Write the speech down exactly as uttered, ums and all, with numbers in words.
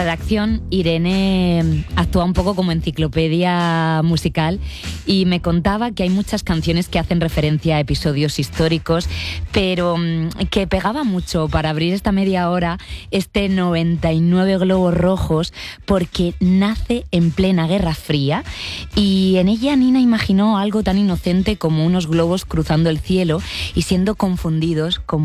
Redacción, Irene actúa un poco como enciclopedia musical y me contaba que hay muchas canciones que hacen referencia a episodios históricos, pero que pegaba mucho para abrir esta media hora este noventa y nueve globos rojos, porque nace en plena Guerra Fría y en ella Nina imaginó algo tan inocente como unos globos cruzando el cielo y siendo confundidos como